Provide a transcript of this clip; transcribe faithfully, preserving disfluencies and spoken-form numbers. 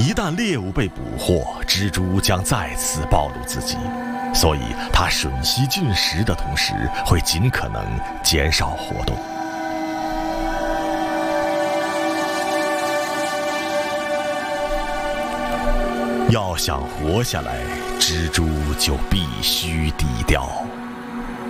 一旦猎物被捕获，蜘蛛将再次暴露自己，所以它吮吸进食的同时，会尽可能减少活动。要想活下来，蜘蛛就必须低调。